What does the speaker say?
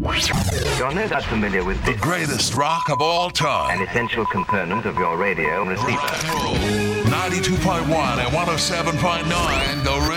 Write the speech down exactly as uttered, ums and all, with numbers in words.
You're no doubt familiar with the greatest rock of all time. An essential component of your radio receiver. ninety-two point one and one oh seven point nine, The